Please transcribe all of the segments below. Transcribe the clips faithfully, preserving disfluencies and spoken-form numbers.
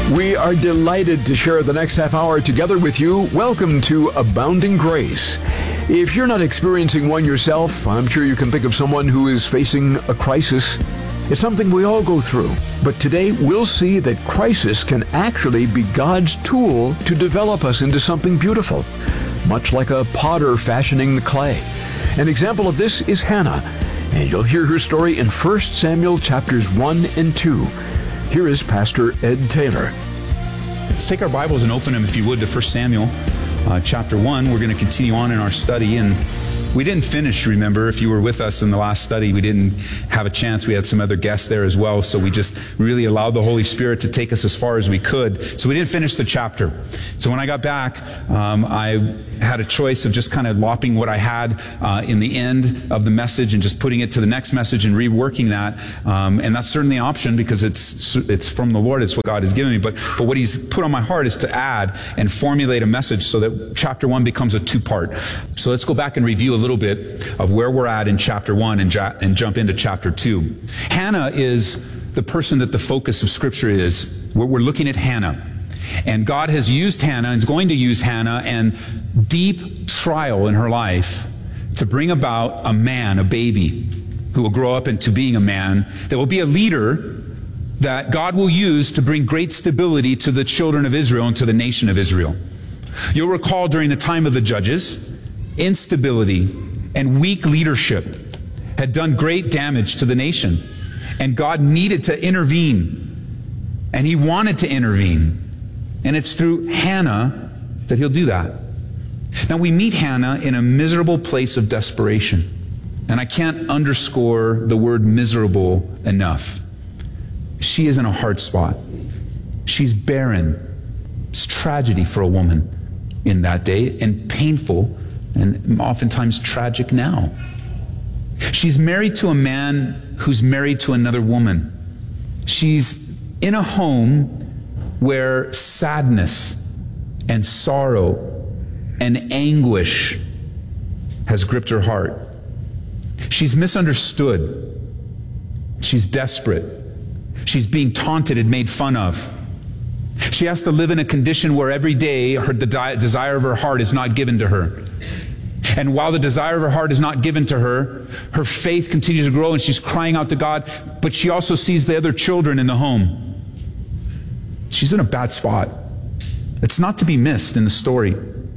We are delighted to share the next half hour together with you. Welcome to Abounding Grace. If you're not experiencing one yourself, I'm sure you can think of someone who is facing a crisis. It's something we all go through. But today we'll see that crisis can actually be God's tool to develop us into something beautiful, much like a potter fashioning the clay. An example of this is Hannah, and you'll hear her story in First Samuel chapters one and two. Here is Pastor Ed Taylor. Let's take our Bibles and open them, if you would, to First Samuel uh, chapter one. We're going to continue on in our study, and we didn't finish, remember, if you were with us in the last study, we didn't have a chance. We had some other guests there as well, so we just really allowed the Holy Spirit to take us as far as we could. So we didn't finish the chapter. So when I got back, um, I had a choice of just kind of lopping what I had uh, in the end of the message and just putting it to the next message and reworking that. Um, and that's certainly an option because it's it's from the Lord. It's what God has given me. But, but what He's put on my heart is to add and formulate a message so that chapter one becomes a two-part. So let's go back and review a little bit of where we're at in chapter one and, ja- and jump into chapter two. Hannah is the person that the focus of Scripture is. We're, we're looking at Hannah. And God has used Hannah and is going to use Hannah and deep trial in her life to bring about a man, a baby, who will grow up into being a man that will be a leader that God will use to bring great stability to the children of Israel and to the nation of Israel. You'll recall during the time of the judges, instability and weak leadership had done great damage to the nation. And God needed to intervene. And He wanted to intervene. And it's through Hannah that He'll do that. Now we meet Hannah in a miserable place of desperation. And I can't underscore the word miserable enough. She is in a hard spot. She's barren. It's tragedy for a woman in that day, and painful and oftentimes tragic now. She's married to a man who's married to another woman. She's in a home where sadness and sorrow and anguish has gripped her heart. She's misunderstood. She's desperate. She's being taunted and made fun of. She has to live in a condition where every day her, the di- desire of her heart is not given to her. And while the desire of her heart is not given to her, her faith continues to grow and she's crying out to God, but she also sees the other children in the home. She's in a bad spot. It's not to be missed in the story.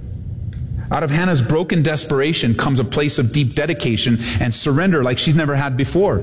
Out of Hannah's broken desperation comes a place of deep dedication and surrender like she's never had before.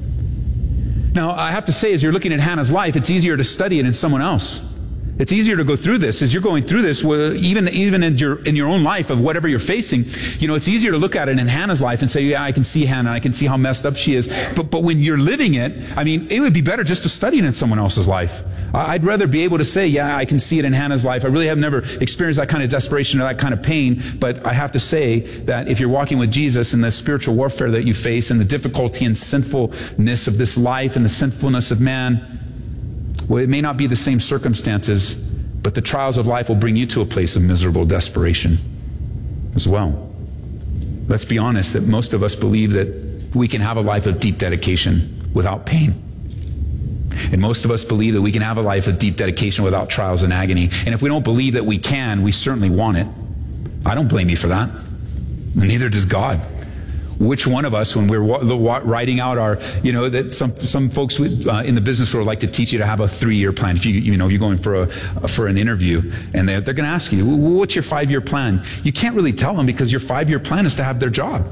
Now, I have to say, as you're looking at Hannah's life, it's easier to study it in someone else. It's easier to go through this as you're going through this, even even in your in your own life of whatever you're facing. You know, it's easier to look at it in Hannah's life and say, yeah, I can see Hannah, I can see how messed up she is. But but when you're living it, I mean, it would be better just to study it in someone else's life. I'd rather be able to say, yeah, I can see it in Hannah's life. I really have never experienced that kind of desperation or that kind of pain. But I have to say that if you're walking with Jesus and the spiritual warfare that you face and the difficulty and sinfulness of this life and the sinfulness of man, well, it may not be the same circumstances, but the trials of life will bring you to a place of miserable desperation as well. Let's be honest that most of us believe that we can have a life of deep dedication without pain. And most of us believe that we can have a life of deep dedication without trials and agony. And if we don't believe that we can, we certainly want it. I don't blame you for that. Neither does God. Which one of us, when we're writing out our, you know, that some some folks uh, in the business world like to teach you to have a three-year plan. If you you know you're going for a for an interview, and they're they're going to ask you, what's your five-year plan? You can't really tell them because your five-year plan is to have their job.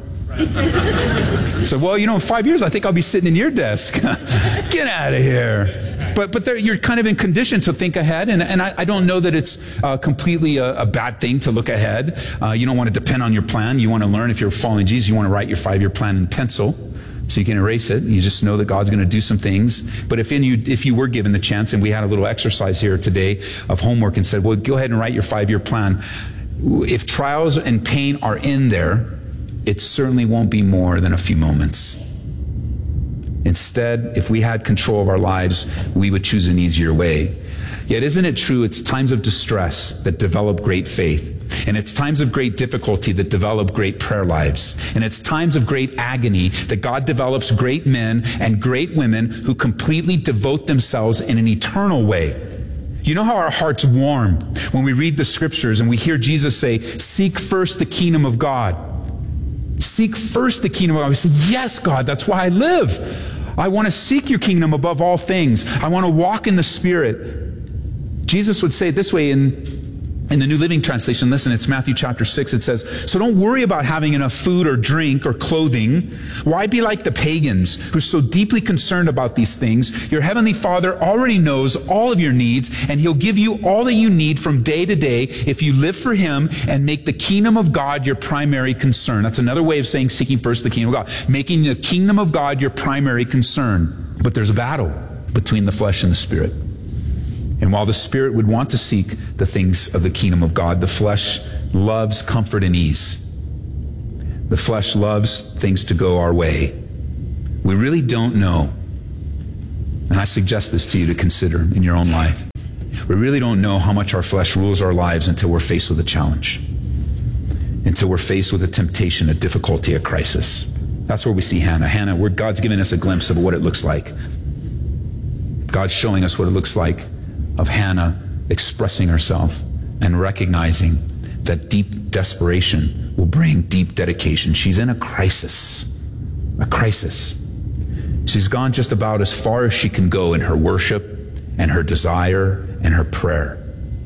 So, well, you know, in five years, I think I'll be sitting in your desk. Get out of here. But but you're kind of in condition to think ahead, and, and I, I don't know that it's uh, completely a, a bad thing to look ahead. Uh, you don't want to depend on your plan. You want to learn. If you're following Jesus, you want to write your five-year plan in pencil so you can erase it. You just know that God's going to do some things. But if in you if you were given the chance, and we had a little exercise here today of homework and said, well, go ahead and write your five-year plan. If trials and pain are in there, it certainly won't be more than a few moments. Instead, if we had control of our lives, we would choose an easier way. Yet isn't it true it's times of distress that develop great faith? And it's times of great difficulty that develop great prayer lives. And it's times of great agony that God develops great men and great women who completely devote themselves in an eternal way. You know how our hearts warm when we read the scriptures and we hear Jesus say, seek first the kingdom of God. Seek first the kingdom of God. We say, yes, God, that's why I live. I want to seek your kingdom above all things. I want to walk in the Spirit. Jesus would say it this way in In the New Living Translation. Listen, it's Matthew chapter six. It says, so don't worry about having enough food or drink or clothing. Why be like the pagans who are so deeply concerned about these things? Your heavenly Father already knows all of your needs, and he'll give you all that you need from day to day if you live for him and make the kingdom of God your primary concern. That's another way of saying seeking first the kingdom of God. Making the kingdom of God your primary concern. But there's a battle between the flesh and the Spirit. And while the Spirit would want to seek the things of the kingdom of God, the flesh loves comfort and ease. The flesh loves things to go our way. We really don't know, and I suggest this to you to consider in your own life. We really don't know how much our flesh rules our lives until we're faced with a challenge, until we're faced with a temptation, a difficulty, a crisis. That's where we see Hannah. Hannah, where God's giving us a glimpse of what it looks like. God's showing us what it looks like of Hannah expressing herself and recognizing that deep desperation will bring deep dedication. She's in a crisis, a crisis. She's gone just about as far as she can go in her worship and her desire and her prayer.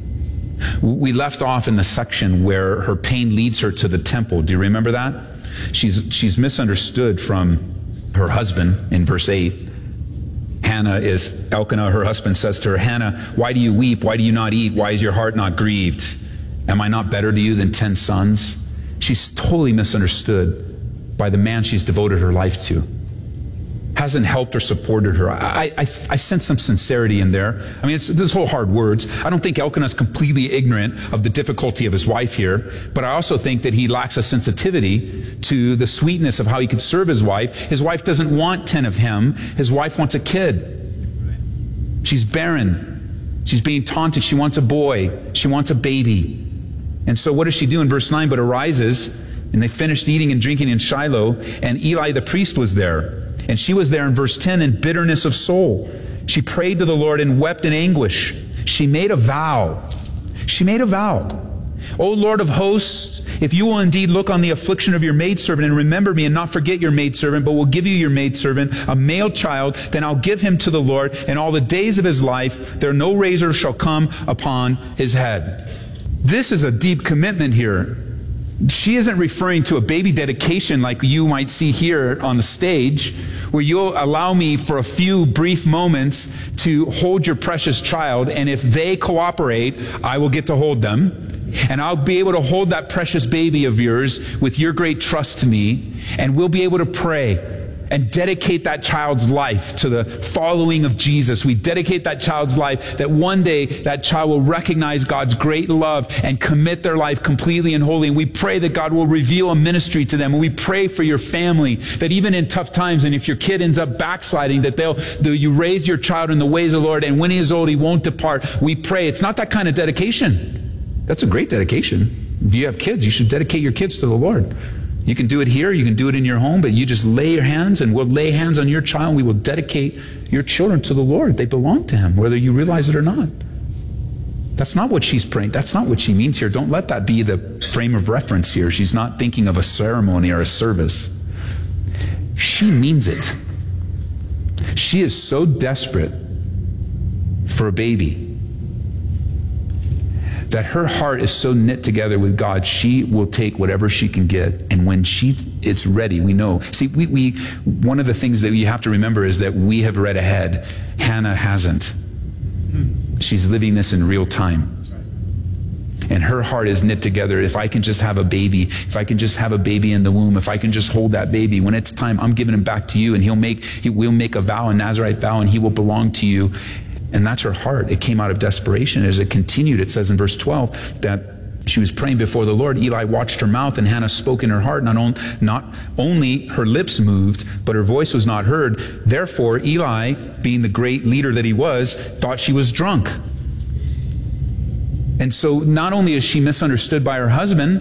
We left off in the section where her pain leads her to the temple. Do you remember that? She's, she's misunderstood from her husband in verse eight. Hannah is, Elkanah, her husband, says to her, Hannah, why do you weep? Why do you not eat? Why is your heart not grieved? Am I not better to you than ten sons? She's totally misunderstood by the man she's devoted her life to. Hasn't helped or supported her. I, I, I sense some sincerity in there. I mean, it's this whole hard words. I don't think Elkanah's completely ignorant of the difficulty of his wife here, but I also think that he lacks a sensitivity to the sweetness of how he could serve his wife. His wife doesn't want ten of him. His wife wants a kid. She's barren. She's being taunted. She wants a boy. She wants a baby. And so what does she do in verse nine? But arises, and they finished eating and drinking in Shiloh, and Eli the priest was there. And she was there in verse ten in bitterness of soul. She prayed to the Lord and wept in anguish. She made a vow. She made a vow. O Lord of hosts, if you will indeed look on the affliction of your maidservant and remember me and not forget your maidservant, but will give you your maidservant, a male child, then I'll give him to the Lord, and all the days of his life there no razor shall come upon his head. This is a deep commitment here. She isn't referring to a baby dedication like you might see here on the stage, where you'll allow me for a few brief moments to hold your precious child, and if they cooperate, I will get to hold them, and I'll be able to hold that precious baby of yours with your great trust to me, and we'll be able to pray and dedicate that child's life to the following of Jesus. We dedicate that child's life that one day that child will recognize God's great love and commit their life completely and wholly. And we pray that God will reveal a ministry to them. And we pray for your family that even in tough times, and if your kid ends up backsliding, that they'll, that you raise your child in the ways of the Lord, and when he is old, he won't depart. We pray. It's not that kind of dedication. That's a great dedication. If you have kids, you should dedicate your kids to the Lord. You can do it here, you can do it in your home, but you just lay your hands, and we'll lay hands on your child, and we will dedicate your children to the Lord. They belong to him, whether you realize it or not. That's not what she's praying. That's not what she means here. Don't let that be the frame of reference here. She's not thinking of a ceremony or a service. She means it. She is so desperate for a baby that her heart is so knit together with God, she will take whatever she can get. And when she it's ready, we know. See, we, we one of the things that you have to remember is that we have read ahead. Hannah hasn't. She's living this in real time. And her heart is knit together. If I can just have a baby, if I can just have a baby in the womb, if I can just hold that baby, when it's time, I'm giving him back to you, and he'll make he will make a vow, a Nazirite vow, and he will belong to you. And that's her heart. It came out of desperation. As it continued, it says in verse twelve that she was praying before the Lord. Eli watched her mouth, and Hannah spoke in her heart. Not, on, not only her lips moved, but her voice was not heard. Therefore, Eli, being the great leader that he was, thought she was drunk. And so not only is she misunderstood by her husband,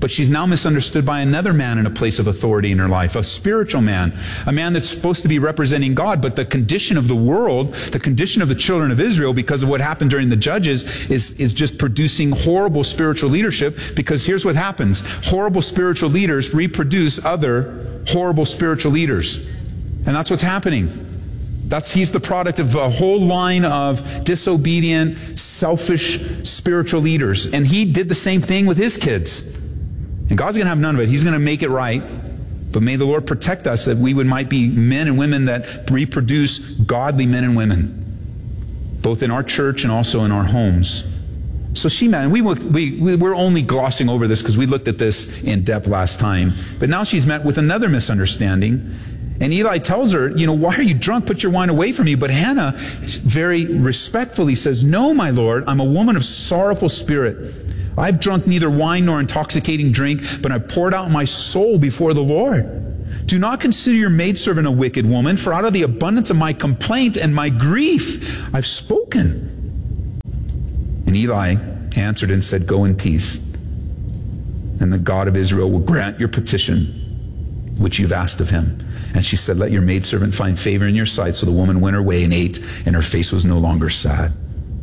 But she's now misunderstood by another man in a place of authority in her life, a spiritual man, a man that's supposed to be representing God. But the condition of the world, the condition of the children of Israel, because of what happened during the Judges, is, is just producing horrible spiritual leadership. Because here's what happens. Horrible spiritual leaders reproduce other horrible spiritual leaders. And that's what's happening. That's, he's the product of a whole line of disobedient, selfish spiritual leaders. And he did the same thing with his kids. And God's going to have none of it. He's going to make it right. But may the Lord protect us that we would might be men and women that reproduce godly men and women, both in our church and also in our homes. So she met, and we, we, we, we're only glossing over this because we looked at this in depth last time. But now she's met with another misunderstanding. And Eli tells her, you know, why are you drunk? Put your wine away from you. But Hannah very respectfully says, no, my Lord, I'm a woman of sorrowful spirit. I've drunk neither wine nor intoxicating drink, but I've poured out my soul before the Lord. Do not consider your maidservant a wicked woman, for out of the abundance of my complaint and my grief I've spoken. And Eli answered and said, go in peace, and the God of Israel will grant your petition, which you've asked of him. And she said, let your maidservant find favor in your sight. So the woman went her way and ate, and her face was no longer sad.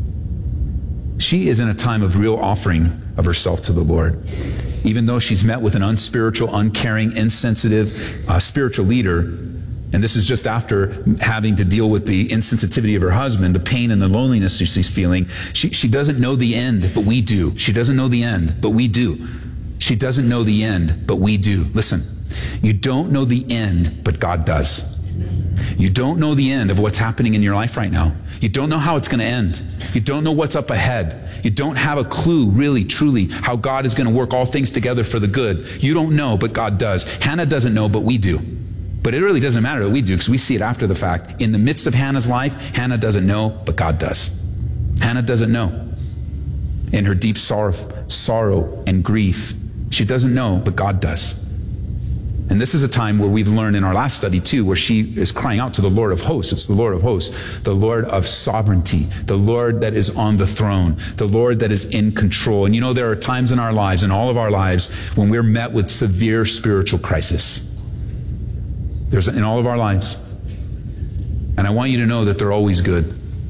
She is in a time of real offering of herself to the Lord. Even though she's met with an unspiritual, uncaring, insensitive uh, spiritual leader, and this is just after having to deal with the insensitivity of her husband, the pain and the loneliness she's feeling. She, she doesn't know the end, but we do. She doesn't know the end, but we do. She doesn't know the end, but we do. Listen, you don't know the end, but God does. You don't know the end of what's happening in your life right now. You don't know how it's going to end. You don't know what's up ahead. You don't have a clue, really, truly, how God is going to work all things together for the good. You don't know, but God does. Hannah doesn't know, but we do. But it really doesn't matter that we do, because we see it after the fact. In the midst of Hannah's life, Hannah doesn't know, but God does. Hannah doesn't know. In her deep sorrow, sorrow and grief, she doesn't know, but God does. And this is a time where we've learned in our last study too, where she is crying out to the Lord of hosts. It's the Lord of hosts, the Lord of sovereignty, the Lord that is on the throne, the Lord that is in control. And you know, there are times in our lives, in all of our lives, when we're met with severe spiritual crisis. There's in all of our lives. And I want you to know that they're always good.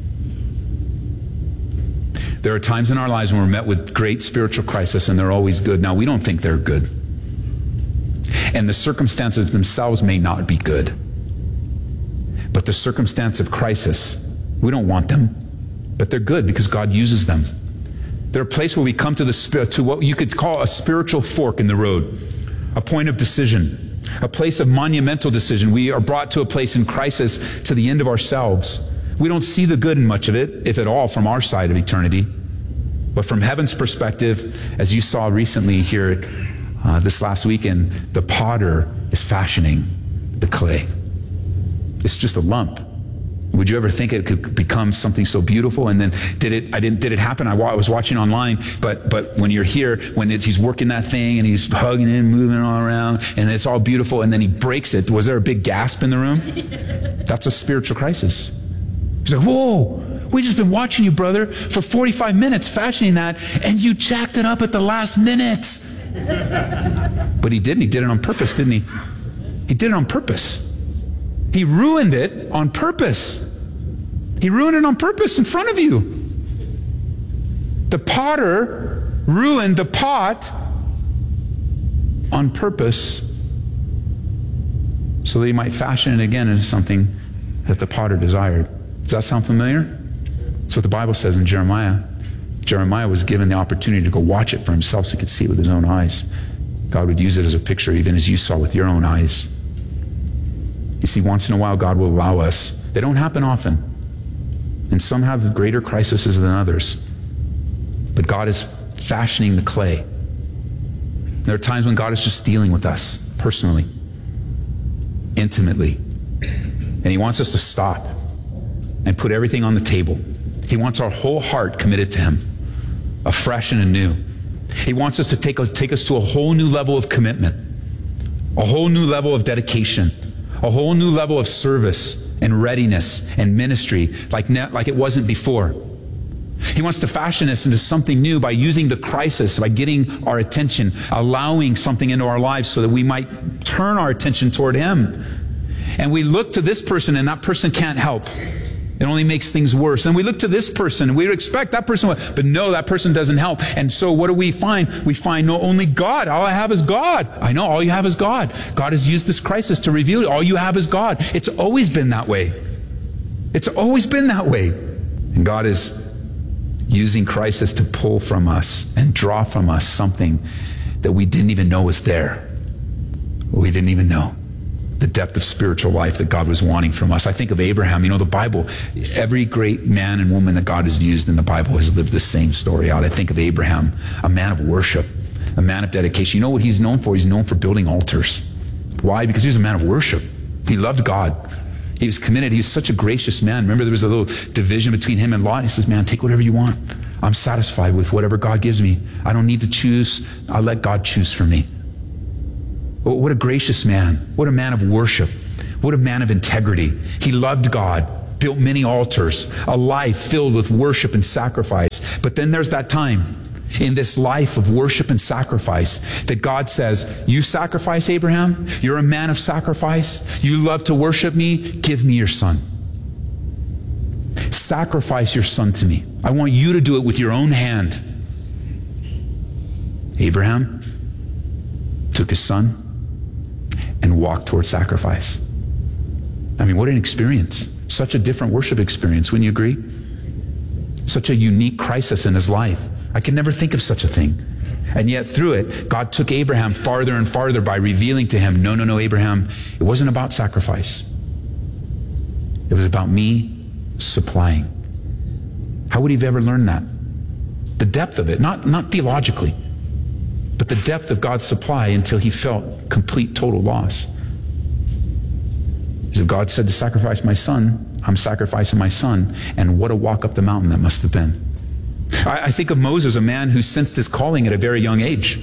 There are times in our lives when we're met with great spiritual crisis, and they're always good. Now, we don't think they're good. And the circumstances themselves may not be good. But the circumstance of crisis, we don't want them. But they're good because God uses them. They're a place where we come to the spirit, to what you could call a spiritual fork in the road, a point of decision, a place of monumental decision. We are brought to a place in crisis to the end of ourselves. We don't see the good in much of it, if at all, from our side of eternity. But from heaven's perspective, as you saw recently here uh, this last weekend, the potter is fashioning the clay. It's just a lump. Would you ever think it could become something so beautiful? And then did it, I didn't, did it happen? I, wa- I was watching online, but, but when you're here, when it, he's working that thing and he's hugging it and moving it all around and it's all beautiful and then he breaks it. Was there a big gasp in the room? That's a spiritual crisis. He's like, whoa, we just been watching you, brother, for forty-five minutes fashioning that and you jacked it up at the last minute. But he didn't. He did it on purpose, didn't he? He did it on purpose. He ruined it on purpose. He ruined it on purpose in front of you. The potter ruined the pot on purpose so that he might fashion it again into something that the potter desired. Does that sound familiar? That's what the Bible says in Jeremiah. Jeremiah was given the opportunity to go watch it for himself so he could see it with his own eyes. God would use it as a picture, even as you saw with your own eyes. You see, once in a while, God will allow us. They don't happen often. And some have greater crises than others. But God is fashioning the clay. There are times when God is just dealing with us personally, intimately. And he wants us to stop and put everything on the table. He wants our whole heart committed to him, afresh and anew. He wants us to take, take us to a whole new level of commitment, a whole new level of dedication, a whole new level of service and readiness and ministry like, ne- like it wasn't before. He wants to fashion us into something new by using the crisis, by getting our attention, allowing something into our lives so that we might turn our attention toward Him. And we look to this person and that person can't help. It only makes things worse. And we look to this person and we expect that person, but no, that person doesn't help. And so what do we find? We find no, only God. All I have is God. I know, all you have is God. God has used this crisis to reveal it. All you have is God. It's always been that way. It's always been that way. And God is using crisis to pull from us and draw from us something that we didn't even know was there. We didn't even know. The depth of spiritual life that God was wanting from us. I think of Abraham. You know, the Bible, every great man and woman that God has used in the Bible has lived the same story out. I think of Abraham, a man of worship, a man of dedication. You know what he's known for? He's known for building altars. Why? Because he was a man of worship. He loved God. He was committed. He was such a gracious man. Remember, there was a little division between him and Lot. He says, man, take whatever you want. I'm satisfied with whatever God gives me. I don't need to choose. I'll let God choose for me. What a gracious man. What a man of worship. What a man of integrity. He loved God, built many altars, a life filled with worship and sacrifice. But then there's that time in this life of worship and sacrifice that God says, you sacrifice, Abraham? You're a man of sacrifice. You love to worship me? Give me your son. Sacrifice your son to me. I want you to do it with your own hand. Abraham took his son and walked toward sacrifice. I mean, what an experience. Such a different worship experience, wouldn't you agree? Such a unique crisis in his life. I could never think of such a thing. And yet through it, God took Abraham farther and farther by revealing to him, no, no, no, Abraham, it wasn't about sacrifice. It was about me supplying. How would he have ever learned that? The depth of it, not, not theologically, but the depth of God's supply until he felt complete, total loss. Because if God said to sacrifice my son, I'm sacrificing my son. And what a walk up the mountain that must have been. I, I think of Moses, a man who sensed his calling at a very young age.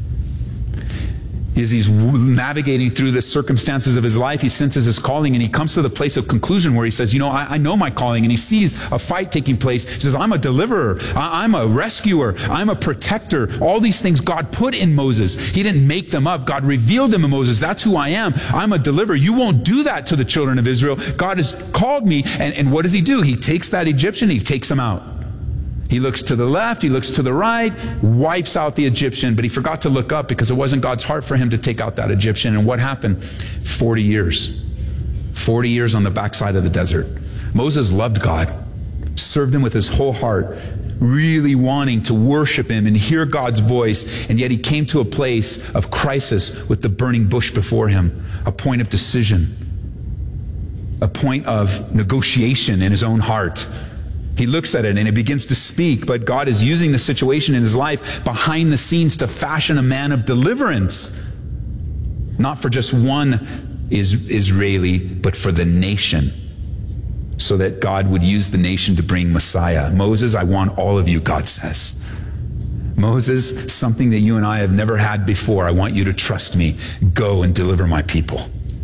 As he's navigating through the circumstances of his life, he senses his calling and he comes to the place of conclusion where he says, you know, I, I know my calling. And he sees a fight taking place. He says, I'm a deliverer. I, I'm a rescuer. I'm a protector. All these things God put in Moses. He didn't make them up. God revealed them to Moses. That's who I am. I'm a deliverer. You won't do that to the children of Israel. God has called me. And, and what does he do? He takes that Egyptian, he takes him out. He looks to the left, he looks to the right, wipes out the Egyptian, but he forgot to look up because it wasn't God's heart for him to take out that Egyptian. And what happened? forty years. forty years on the backside of the desert. Moses loved God, served him with his whole heart, really wanting to worship him and hear God's voice. And yet he came to a place of crisis with the burning bush before him, a point of decision, a point of negotiation in his own heart. He looks at it and it begins to speak, but God is using the situation in his life behind the scenes to fashion a man of deliverance. Not for just one is Israeli, but for the nation. So that God would use the nation to bring Messiah. Moses, I want all of you, God says. Moses, something that you and I have never had before. I want you to trust me. Go and deliver my people.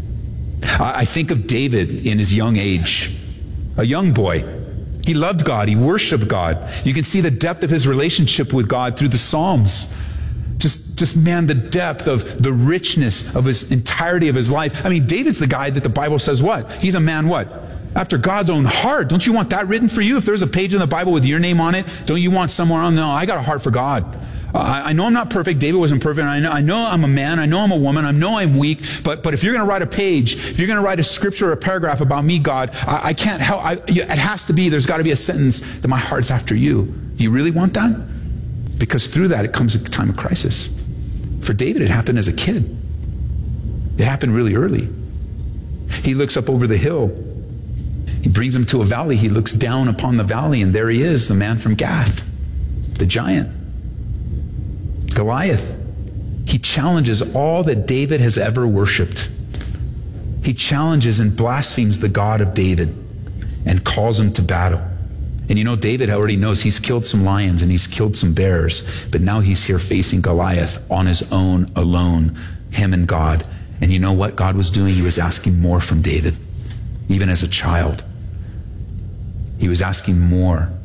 I think of David in his young age, a young boy. He loved God. He worshiped God. You can see the depth of his relationship with God through the Psalms. Just, just man, the depth of the richness of his entirety of his life. I mean, David's the guy that the Bible says what? He's a man what? After God's own heart. Don't you want that written for you? If there's a page in the Bible with your name on it, don't you want somewhere on? No, I got a heart for God. Uh, I know I'm not perfect. David wasn't perfect. I know, I know I'm a man. I know I'm a woman. I know I'm weak. But, but if you're going to write a page, if you're going to write a scripture or a paragraph about me, God, I, I can't help. I, it has to be, there's got to be a sentence that my heart's after you. You really want that? Because through that, it comes a time of crisis. For David, it happened as a kid. It happened really early. He looks up over the hill. He brings him to a valley. He looks down upon the valley, and there he is, the man from Gath, the giant. Goliath. He challenges all that David has ever worshipped. He challenges and blasphemes the God of David and calls him to battle. And you know, David already knows he's killed some lions and he's killed some bears, but now he's here facing Goliath on his own, alone, him and God. And you know what God was doing? He was asking more from David, even as a child. He was asking more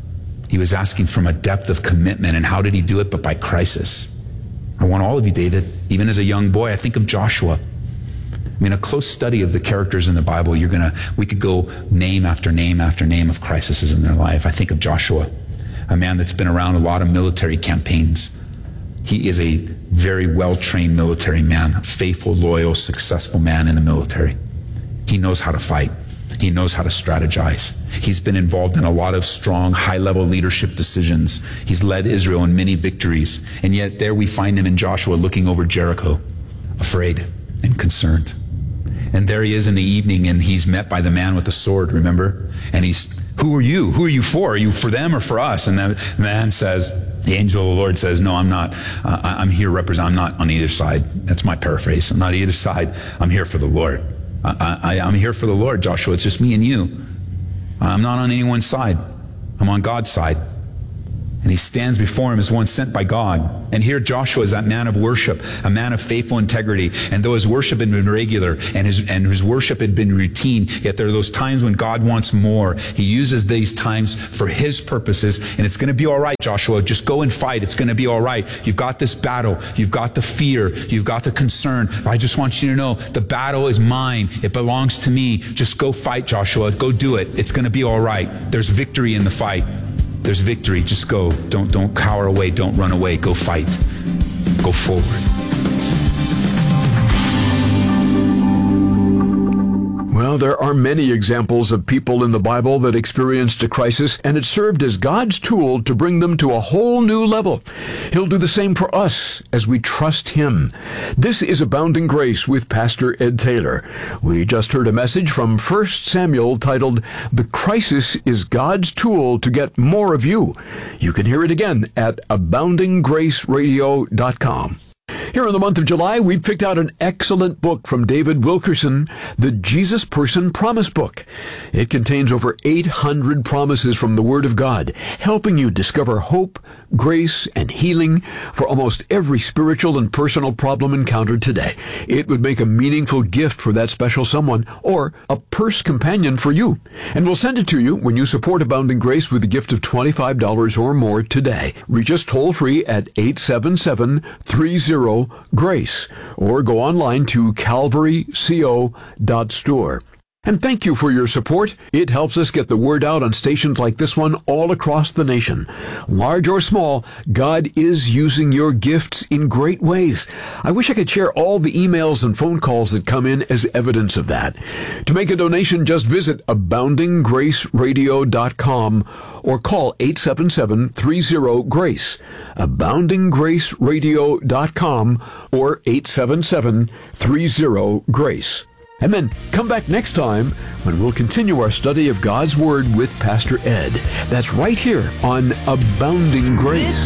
He was asking from a depth of commitment. And how did he do it? But by crisis. I want all of you, David, even as a young boy, I think of Joshua. I mean, a close study of the characters in the Bible, you're gonna, we could go name after name after name of crises in their life. I think of Joshua, a man that's been around a lot of military campaigns. He is a very well-trained military man, a faithful, loyal, successful man in the military. He knows how to fight. He knows how to strategize. He's been involved in a lot of strong, high-level leadership decisions. He's led Israel in many victories. And yet there we find him in Joshua looking over Jericho, afraid and concerned. And there he is in the evening, and he's met by the man with the sword, remember? And he's, who are you? Who are you for? Are you for them or for us? And the man says, the angel of the Lord says, no, I'm not. Uh, I'm here represent. I'm not on either side. That's my paraphrase. I'm not either side. I'm here for the Lord. I, I, I'm here for the Lord, Joshua. It's just me and you. I'm not on anyone's side. I'm on God's side. And he stands before him as one sent by God. And here Joshua is that man of worship, a man of faithful integrity. And though his worship had been regular and his, and his worship had been routine, yet there are those times when God wants more. He uses these times for his purposes. And it's going to be all right, Joshua. Just go and fight. It's going to be all right. You've got this battle. You've got the fear. You've got the concern. I just want you to know the battle is mine. It belongs to me. Just go fight, Joshua. Go do it. It's going to be all right. There's victory in the fight. There's victory. Just go. Don't, don't cower away. Don't run away. Go fight. Go forward. Well, there are many examples of people in the Bible that experienced a crisis, and it served as God's tool to bring them to a whole new level. He'll do the same for us as we trust Him. This is Abounding Grace with Pastor Ed Taylor. We just heard a message from First Samuel titled, "The Crisis is God's Tool to Get More of You." You can hear it again at abounding grace radio dot com. Here in the month of July, we've picked out an excellent book from David Wilkerson, the Jesus Person Promise Book. It contains over eight hundred promises from the Word of God, helping you discover hope, grace, and healing for almost every spiritual and personal problem encountered today. It would make a meaningful gift for that special someone or a purse companion for you. And we'll send it to you when you support Abounding Grace with a gift of twenty-five dollars or more today. Reach us toll-free at eight seven seven, three zero, GRACE or go online to calvary co dot store. And thank you for your support. It helps us get the word out on stations like this one all across the nation. Large or small, God is using your gifts in great ways. I wish I could share all the emails and phone calls that come in as evidence of that. To make a donation, just visit abounding grace radio dot com or call eight seven seven, three zero, GRACE, abounding grace radio dot com or eight seven seven, three zero, GRACE. And then come back next time when we'll continue our study of God's Word with Pastor Ed. That's right here on Abounding Grace.